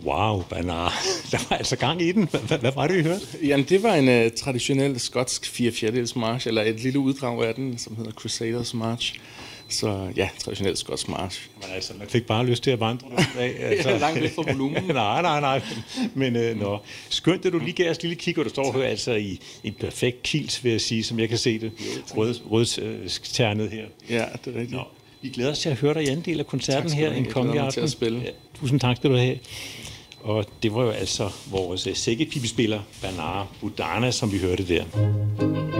Wow, Bernard. Der var altså gang i den. Hvad var det, vi hørte? Jamen, det var en traditionel skotsk 4/4 march, eller et lille uddrag af den, som hedder Crusaders March. Så ja, traditionel skotsk march. Men altså, man fik bare lyst til at vandre af. Altså. Ja, langt væk fra volumen. nej. Men skønt, at du lige gav os et lille kig, og der står her altså i en perfekt kils, vil jeg sige, som jeg kan se det. Rødternet her. Ja, det er rigtigt. Nå. Vi glæder os til at høre dig i anden del af koncerten her en kommende aften. Til at spille. Ja, tusind tak skal du have. Og det var jo altså vores sækkepibespiller, Bernard Budana, som vi hørte der.